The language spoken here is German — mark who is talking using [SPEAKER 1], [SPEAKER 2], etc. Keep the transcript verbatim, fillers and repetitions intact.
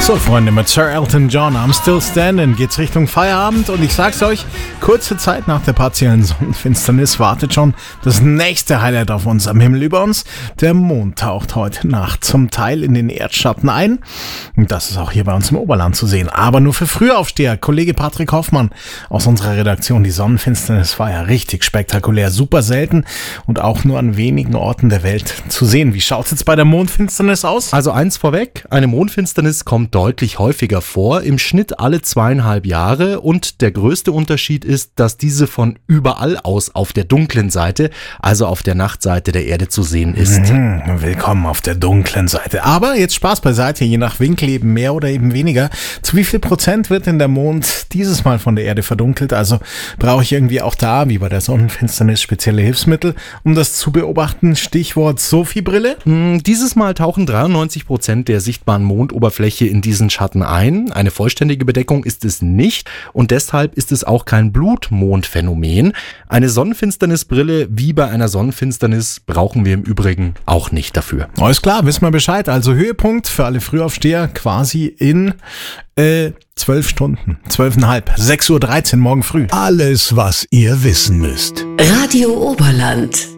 [SPEAKER 1] So, Freunde, mit Sir Elton John, I'm Still Standing, geht's Richtung Feierabend und ich sag's euch, kurze Zeit nach der partiellen Sonnenfinsternis wartet schon das nächste Highlight auf uns am Himmel über uns. Der Mond taucht heute Nacht zum Teil in den Erdschatten ein und das ist auch hier bei uns im Oberland zu sehen, aber nur für Frühaufsteher. Kollege Patrick Hoffmann aus unserer Redaktion, die Sonnenfinsternis war ja richtig spektakulär, super selten und auch nur an wenigen Orten der Welt zu sehen. Wie schaut's jetzt bei der Mondfinsternis aus?
[SPEAKER 2] Also eins vorweg, eine Mondfinsternis kommt deutlich häufiger vor, im Schnitt alle zweieinhalb Jahre und der größte Unterschied ist, dass diese von überall aus auf der dunklen Seite, also auf der Nachtseite der Erde zu sehen ist.
[SPEAKER 1] Mhm, willkommen auf der dunklen Seite. Aber jetzt Spaß beiseite, je nach Winkel eben mehr oder eben weniger. Zu wie viel Prozent wird denn der Mond dieses Mal von der Erde verdunkelt? Also brauche ich irgendwie auch da, wie bei der Sonnenfinsternis, spezielle Hilfsmittel, um das zu beobachten? Stichwort Sophie-Brille?
[SPEAKER 2] Hm, dieses Mal tauchen dreiundneunzig Prozent der sichtbaren Mondoberfläche in diesen Schatten ein. Eine vollständige Bedeckung ist es nicht und deshalb ist es auch kein Blutmondphänomen. Eine Sonnenfinsternisbrille wie bei einer Sonnenfinsternis brauchen wir im Übrigen auch nicht dafür.
[SPEAKER 1] Alles klar, wissen wir Bescheid. Also Höhepunkt für alle Frühaufsteher quasi in äh, zwölf Stunden, zwölfeinhalb, sechs Uhr dreizehn morgen früh.
[SPEAKER 3] Alles, was ihr wissen müsst.
[SPEAKER 4] Radio Oberland.